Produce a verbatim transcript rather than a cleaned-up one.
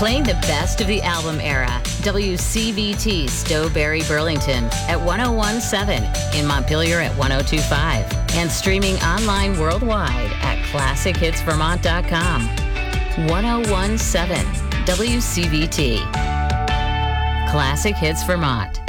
Playing the best of the album era, W C V T Stowberry, Burlington at one oh one point seven, in Montpelier at one oh two point five, and streaming online worldwide at classic hits vermont dot com. one oh one point seven W C V T. Classic Hits Vermont.